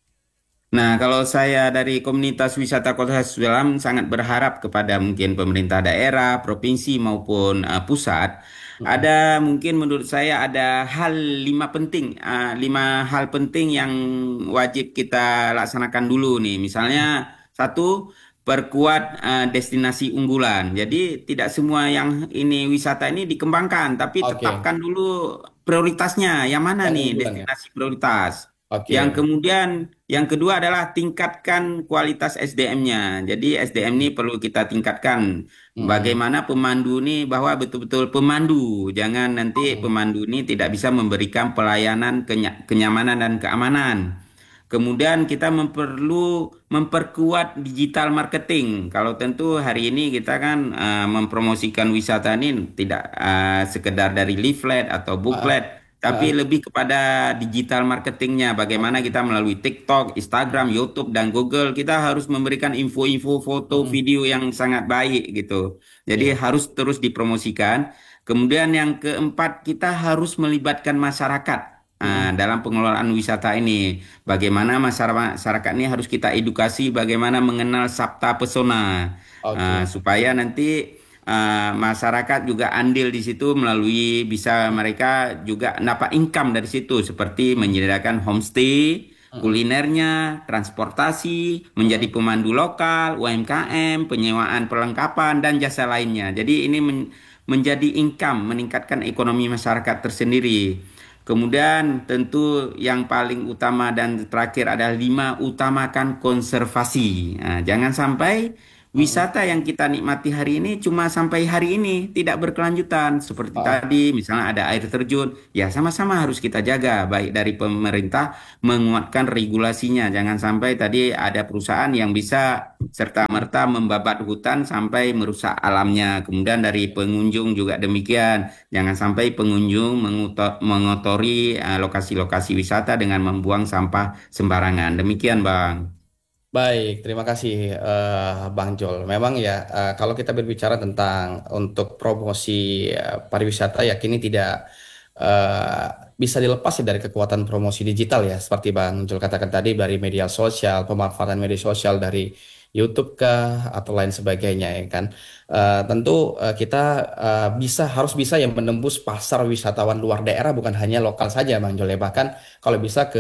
Nah, kalau saya dari komunitas wisata Kota Sulam sangat berharap kepada mungkin pemerintah daerah, provinsi maupun eh, pusat, Mm-mm. ada mungkin menurut saya ada hal lima penting, eh, lima hal penting yang wajib kita laksanakan dulu nih. Misalnya satu, perkuat eh, destinasi unggulan. Jadi tidak semua yang ini wisata ini dikembangkan, tapi Oke, tetapkan dulu prioritasnya. Yang mana yang nih unggulan ya. destinasi prioritas? Yang Oke. kemudian, yang kedua adalah tingkatkan kualitas S D M-nya. Jadi S D M ini perlu kita tingkatkan. Mm-mm. Bagaimana pemandu ini bahwa betul-betul pemandu. Jangan nanti Mm. pemandu ini tidak bisa memberikan pelayanan kenya- kenyamanan dan keamanan. Kemudian kita memperlu memperkuat digital marketing. Kalau tentu hari ini kita kan eh, mempromosikan wisata ini tidak eh, sekedar dari leaflet atau Ah, booklet, ah, tapi ah. lebih kepada digital marketingnya. Bagaimana Oke. kita melalui TikTok, Instagram, YouTube, dan Google kita harus memberikan info-info, foto, Mm-mm. video yang sangat baik gitu. Jadi Iya. harus terus dipromosikan. Kemudian yang keempat kita harus melibatkan masyarakat. Ah, Mm-mm. dalam pengelolaan wisata ini. Bagaimana masyarakat masyarakat ini harus kita edukasi bagaimana mengenal sabta pesona. Ah, Oke. supaya nanti ah, masyarakat juga andil di situ melalui bisa mereka juga dapat income dari situ seperti menyediakan homestay, Mm-mm. kulinernya, transportasi, menjadi Mm-mm. pemandu lokal, U M K M, penyewaan perlengkapan dan jasa lainnya. Jadi ini men- menjadi income, meningkatkan ekonomi masyarakat tersendiri. Kemudian tentu yang paling utama dan terakhir adalah lima, utamakan konservasi. Nah, jangan sampai Mm-mm. wisata yang kita nikmati hari ini cuma sampai hari ini, tidak berkelanjutan. Seperti Ah, tadi, misalnya ada air terjun, ya sama-sama harus kita jaga, baik dari pemerintah menguatkan regulasinya. Jangan sampai tadi ada perusahaan yang bisa serta-merta membabat hutan sampai merusak alamnya. Kemudian dari pengunjung juga demikian. Jangan sampai pengunjung menguto- mengotori eh, lokasi-lokasi wisata dengan membuang sampah sembarangan. Demikian, Bang. baik, terima kasih eh, Bang Jol. Memang ya, eh, kalau kita berbicara tentang untuk promosi eh, pariwisata, ya kini tidak eh, bisa dilepas ya dari kekuatan promosi digital ya, seperti Bang Jol katakan tadi dari media sosial, pemanfaatan media sosial dari YouTube kah atau lain sebagainya ya kan. Eh, tentu eh, kita eh, bisa harus bisa yang menembus pasar wisatawan luar daerah bukan hanya lokal saja Bang Jol ya. Bahkan kalau bisa ke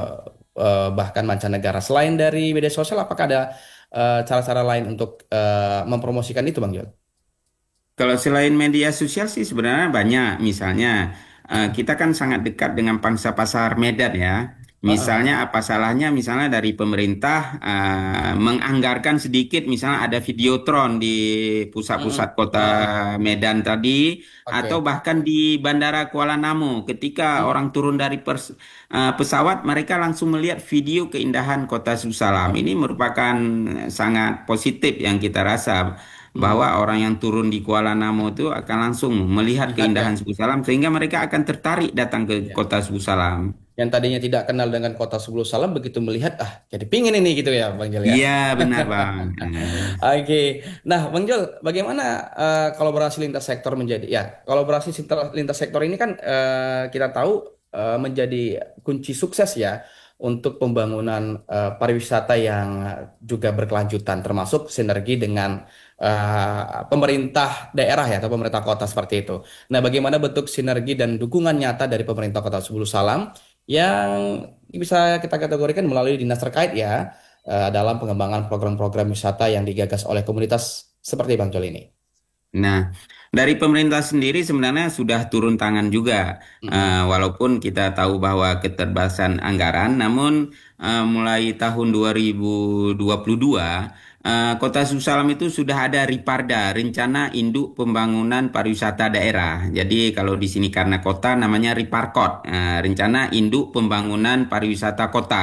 eh, bahkan mancanegara. Selain dari media sosial, apakah ada eh, cara-cara lain untuk eh, mempromosikan itu, Bang Jol? Kalau selain media sosial sih sebenarnya banyak. Misalnya, eh, kita kan sangat dekat dengan pangsa pasar Medan ya. Heeh. Misalnya apa salahnya misalnya dari pemerintah eh, menganggarkan sedikit misalnya ada videotron di pusat-pusat Mm-mm. kota Medan tadi atau Oke. bahkan di Bandara Kuala Namu ketika Mm. orang turun dari pers- eh, pesawat mereka langsung melihat video keindahan kota Susalam. Ini merupakan sangat positif yang kita rasa bahwa Mm. orang yang turun di Kuala Namu itu akan langsung melihat Lihat ya. keindahan Suku Salam sehingga mereka akan tertarik datang ke Ya. kota Suku Salam. Yang tadinya tidak kenal dengan kota Sebulu Salam begitu melihat ah jadi pingin ini gitu ya Bang Jol ya. Iya, benar Bang. Eh, Oke. Nah, Bang Jol, bagaimana eh, kolaborasi lintas sektor menjadi ya, kolaborasi sinter- lintas sektor ini kan eh, kita tahu eh, menjadi kunci sukses ya untuk pembangunan eh, pariwisata yang juga berkelanjutan termasuk sinergi dengan eh, pemerintah daerah ya atau pemerintah kota seperti itu. Nah, bagaimana bentuk sinergi dan dukungan nyata dari pemerintah Kota Sebulu Salam yang bisa kita kategorikan melalui dinas terkait ya eh, dalam pengembangan program-program wisata yang digagas oleh komunitas seperti Bang Jol ini. Nah, dari pemerintah sendiri sebenarnya sudah turun tangan juga. Mm-mm. Eh, walaupun kita tahu bahwa keterbatasan anggaran, namun eh, mulai tahun dua ribu dua puluh dua, eh, Kota Susalam itu sudah ada Riparda, Rencana Induk Pembangunan Pariwisata Daerah. Jadi kalau di sini karena kota namanya Riparkot, eh, Rencana Induk Pembangunan Pariwisata Kota.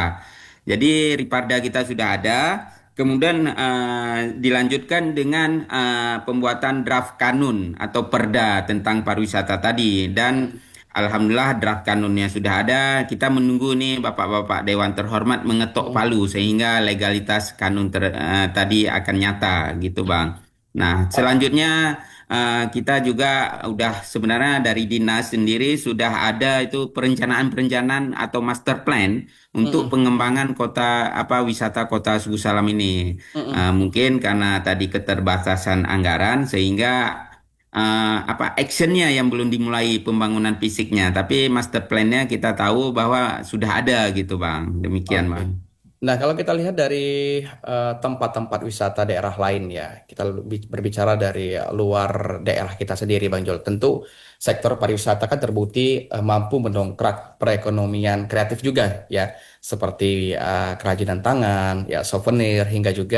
Jadi Riparda kita sudah ada. Kemudian eh, dilanjutkan dengan eh, pembuatan draft kanun atau perda tentang pariwisata tadi dan alhamdulillah draft kanunnya sudah ada. Kita menunggu nih Bapak-bapak Dewan terhormat mengetok Mm-mm. palu sehingga legalitas kanun ter- eh, tadi akan nyata gitu Bang. Nah, Oh, selanjutnya eh, kita juga udah sebenarnya dari dinas sendiri sudah ada itu perencanaan-perencanaan atau master plan untuk mm-mm. pengembangan kota apa wisata kota Suku Salam ini. Eh, Mm-mm. mungkin karena tadi keterbatasan anggaran sehingga eh, apa actionnya yang belum dimulai pembangunan fisiknya, tapi master plan-nya kita tahu bahwa sudah ada gitu Bang. Demikian Oke. Bang. Nah, kalau kita lihat dari eh, tempat-tempat wisata daerah lain ya, kita lebih berbicara dari luar daerah kita sendiri, Bang Jol. Tentu sektor pariwisata kan terbukti eh, mampu mendongkrak perekonomian kreatif juga ya, seperti eh, kerajinan tangan, ya souvenir, hingga juga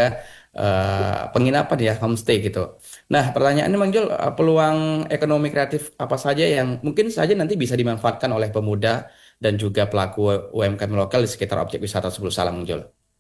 eh, penginapan ya, homestay gitu. Nah, pertanyaannya Bang Jol, eh, peluang ekonomi kreatif apa saja yang mungkin saja nanti bisa dimanfaatkan oleh pemuda dan juga pelaku U M K M lokal di sekitar objek wisata Sebulu Salam muncul.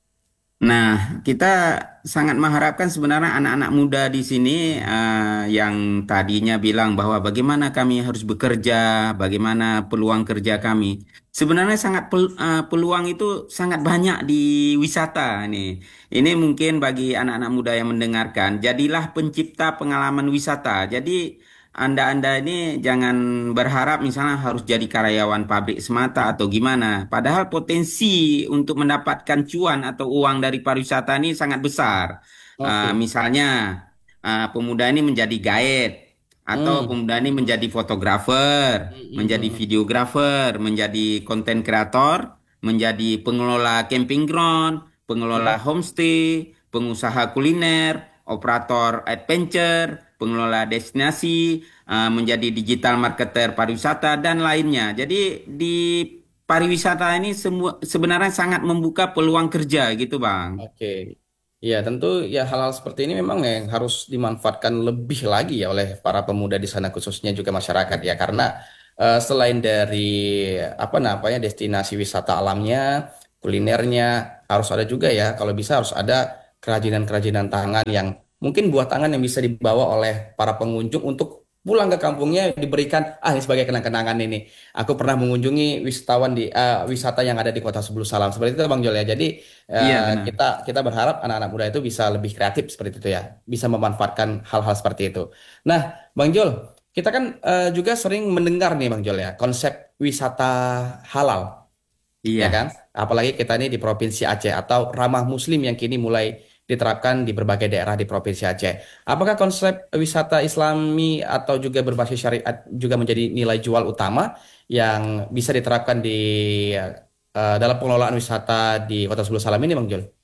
Nah, kita sangat mengharapkan sebenarnya anak-anak muda di sini eh, yang tadinya bilang bahwa bagaimana kami harus bekerja, bagaimana peluang kerja kami. Sebenarnya sangat pel- eh, peluang itu sangat banyak di wisata nih. Ini mungkin bagi anak-anak muda yang mendengarkan, jadilah pencipta pengalaman wisata. Jadi anda-anda ini jangan berharap misalnya harus jadi karyawan pabrik semata atau gimana. Padahal potensi untuk mendapatkan cuan atau uang dari pariwisata ini sangat besar. Ah, Oke. misalnya ah, pemuda ini menjadi guide atau Hmm. pemuda ini menjadi fotografer, Hmm, hmm, menjadi hmm, hmm. videografer, menjadi konten kreator, menjadi pengelola camping ground, pengelola Ya. homestay, pengusaha kuliner, operator adventure, pengelola destinasi, eh, menjadi digital marketer pariwisata dan lainnya. Jadi di pariwisata ini semua sebenarnya sangat membuka peluang kerja gitu, Bang. Oke. Ya, tentu ya hal-hal seperti ini memang yang harus dimanfaatkan lebih lagi ya oleh para pemuda di sana khususnya juga masyarakat ya karena eh, selain dari apa namanya destinasi wisata alamnya, kulinernya harus ada juga ya kalau bisa harus ada kerajinan-kerajinan tangan yang mungkin buah tangan yang bisa dibawa oleh para pengunjung untuk pulang ke kampungnya diberikan ah ini sebagai kenang-kenangan ini. Aku pernah mengunjungi wisatawan di eh, wisata yang ada di Kota Sebulu Salam seperti itu Bang Jol ya. Jadi Iya, eh, benar. kita kita berharap anak-anak muda itu bisa lebih kreatif seperti itu ya, bisa memanfaatkan hal-hal seperti itu. Nah, Bang Jol, kita kan eh, juga sering mendengar nih Bang Jol ya, konsep wisata halal, ya kan? Iya. Apalagi kita ini di Provinsi Aceh atau ramah Muslim yang kini mulai diterapkan di berbagai daerah di Provinsi Aceh. Apakah konsep wisata Islami atau juga berbasis syariat juga menjadi nilai jual utama yang bisa diterapkan di eh, dalam pengelolaan wisata di Kota Sebulu Salam ini, Bang Jol?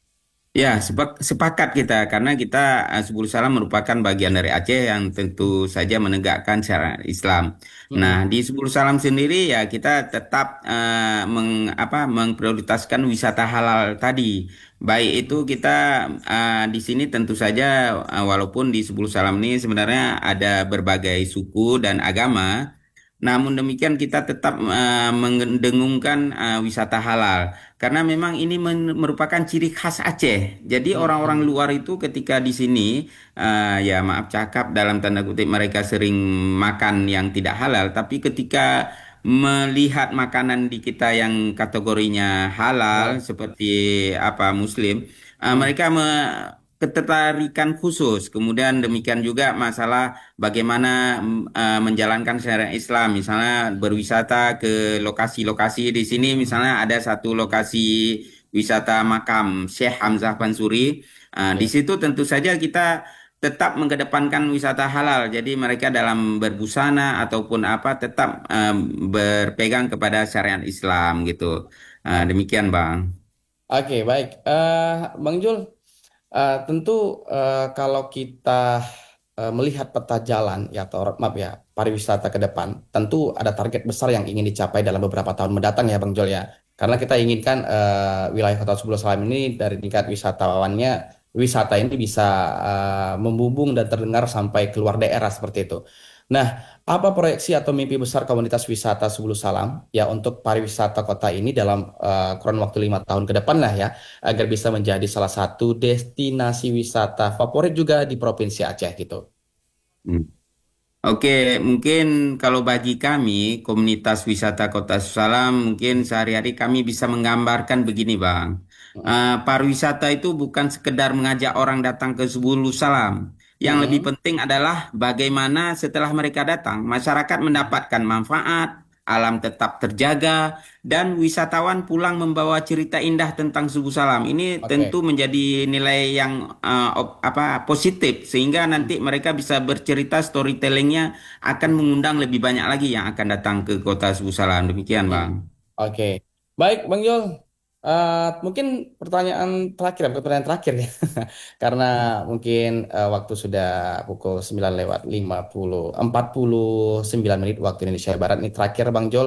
Ya, sepak- sepakat kita karena kita eh, Subul Salam merupakan bagian dari Aceh yang tentu saja menegakkan syariat Islam. Nah, Mm-mm. di Subul Salam sendiri ya kita tetap eh, meng, apa, memprioritaskan wisata halal tadi. Baik itu kita eh, di sini tentu saja eh, walaupun di Subul Salam ini sebenarnya ada berbagai suku dan agama. Namun demikian kita tetap eh, mendengungkan eh, wisata halal karena memang ini men- merupakan ciri khas Aceh. Jadi orang-orang Mm-mm. luar itu ketika di sini eh, ya maaf cakap dalam tanda kutip mereka sering makan yang tidak halal, tapi ketika melihat makanan di kita yang kategorinya halal Halal. seperti apa Muslim, eh, Mm. mereka me- ketertarikan khusus. Kemudian demikian juga masalah bagaimana mm, eh, menjalankan syariat Islam, misalnya berwisata ke lokasi-lokasi di sini, misalnya ada satu lokasi wisata makam Syekh Hamzah Pansuri. Eh, di Oke. situ tentu saja kita tetap mengedepankan wisata halal, jadi mereka dalam berbusana ataupun apa tetap eh, berpegang kepada syariat Islam gitu. Eh, O- demikian, Bang. Oke, baik. Eh, Bang Jul, eh, tentu eh, kalau kita eh, melihat peta jalan ya atau roadmap ya pariwisata ke depan, tentu ada target besar yang ingin dicapai dalam beberapa tahun mendatang ya Bang Jul ya. Karena kita inginkan eh, wilayah Kota Sebulu Salam ini dari tingkat wisatawannya, wisata ini bisa eh, membumbung dan terdengar sampai keluar daerah seperti itu. Nah, apa proyeksi atau mimpi besar komunitas wisata Sebulu Salam ya untuk pariwisata kota ini dalam eh, kurun waktu lima tahun ke depan lah ya, agar bisa menjadi salah satu destinasi wisata favorit juga di Provinsi Aceh gitu. Hmm. Oke, mungkin kalau bagi kami, komunitas wisata Kota Salam, mungkin sehari-hari kami bisa menggambarkan begini, Bang. Mm-mm. Eh, pariwisata itu bukan sekedar mengajak orang datang ke Sebulu Salam. Yang lebih Mm-mm. penting adalah bagaimana setelah mereka datang, masyarakat mendapatkan manfaat, alam tetap terjaga, dan wisatawan pulang membawa cerita indah tentang Suku Salam. Ini tentu Oke. menjadi nilai yang eh, op- apa positif sehingga nanti Mm. mereka bisa bercerita storytellingnya akan mengundang lebih banyak lagi yang akan datang ke kota Suku Salam. Demikian, Mm. Bang. Oke. Baik, Bang Yul. Eh, mungkin pertanyaan terakhir, bukan pertanyaan terakhir ya. Karena mungkin eh, waktu sudah pukul sembilan lewat lima puluh, empat puluh sembilan menit waktu Indonesia Barat. Ini terakhir, Bang Jul.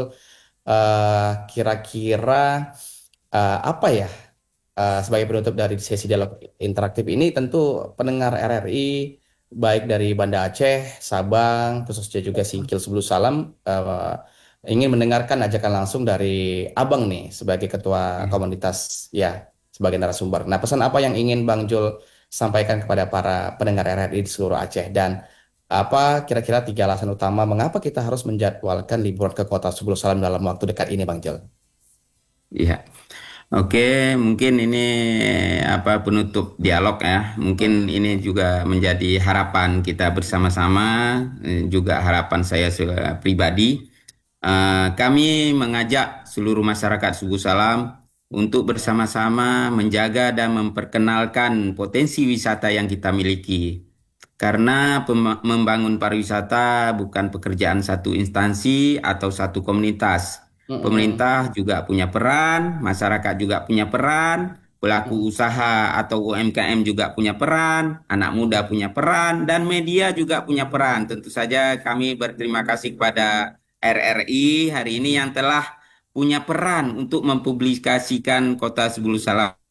Eh, kira-kira eh, apa ya eh, sebagai penutup dari sesi dialog interaktif ini tentu pendengar R R I baik dari Banda Aceh, Sabang, khususnya juga Singkil Sebelu Salam eh, ingin mendengarkan ajakan langsung dari Abang nih sebagai ketua komunitas ya sebagai narasumber. Nah, pesan apa yang ingin Bang Jul sampaikan kepada para pendengar R R I di seluruh Aceh dan apa kira-kira tiga alasan utama mengapa kita harus menjadwalkan liburan ke kota Sebelu Salam dalam waktu dekat ini, Bang Jul? Iya. Oke, mungkin ini apa penutup dialog ya. Mungkin Hmm. ini juga menjadi harapan kita bersama-sama, eh, juga harapan saya se- pribadi. Eh, kami mengajak seluruh masyarakat Suku Salam untuk bersama-sama menjaga dan memperkenalkan potensi wisata yang kita miliki. Karena pem- membangun pariwisata bukan pekerjaan satu instansi atau satu komunitas. Mm-mm. Pemerintah juga punya peran, masyarakat juga punya peran, pelaku usaha atau U M K M juga punya peran, anak muda punya peran, dan media juga punya peran. Tentu saja kami berterima kasih kepada R R I hari ini yang telah punya peran untuk mempublikasikan Kota Sebulu Salam